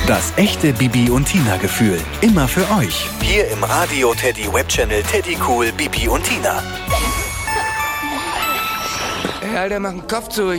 Das echte Bibi und Tina Gefühl. Immer für euch. Hier im Radio Teddy Webchannel Teddy Cool Bibi und Tina. Ey, Alter, mach den Kopf zu.